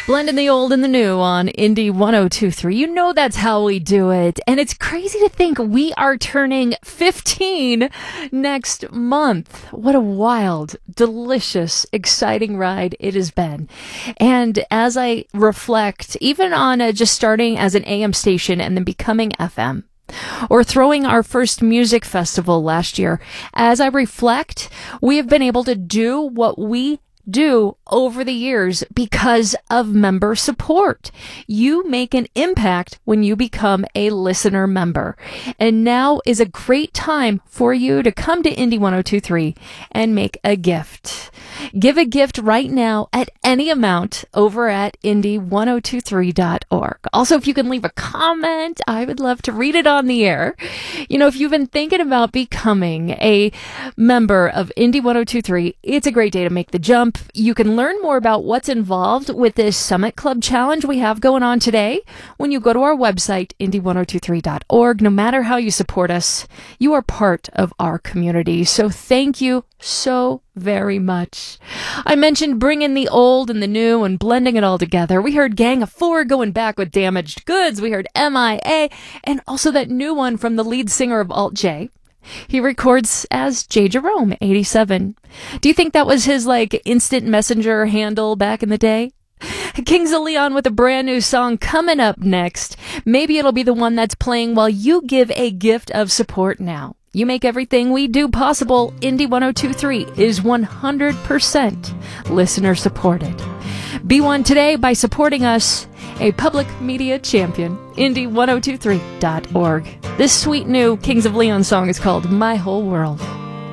Blending the old and the new on Indie 102.3. You know that's how we do it. And it's crazy to think we are turning 15 next month. What a wild, delicious, exciting ride it has been. And as I reflect, even on just starting as an AM station and then becoming FM, or throwing our first music festival last year, as I reflect, we have been able to do what we do over the years because of member support. You make an impact when you become a listener member. And now is a great time for you to come to Indie 102.3 and make a gift. Give a gift right now at any amount over at indie1023.org. Also, if you can leave a comment, I would love to read it on the air. You know, if you've been thinking about becoming a member of Indie 102.3, it's a great day to make the jump. You can learn more about what's involved with this Summit Club Challenge we have going on today when you go to our website, indie1023.org. No matter how you support us, you are part of our community. So thank you so very much. I mentioned bringing the old and the new and blending it all together. We heard Gang of Four going back with Damaged Goods. We heard MIA and also that new one from the lead singer of Alt J. He records as J. Jerome, 87. Do you think that was his, instant messenger handle back in the day? Kings of Leon with a brand new song coming up next. Maybe it'll be the one that's playing while you give a gift of support now. You make everything we do possible. Indie 102.3 is 100% listener supported. Be one today by supporting us, a public media champion. Indie1023.org. This sweet new Kings of Leon song is called My Whole World.